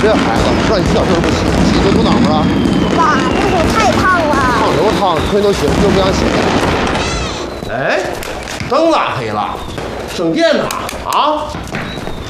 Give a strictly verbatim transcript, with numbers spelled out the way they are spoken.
这孩子让你洗澡就是不洗，洗就肚囊子了。 爸，这手太烫了。 烫什么烫？可以都洗，就不想洗。哎，灯咋黑了？省电呢？啊？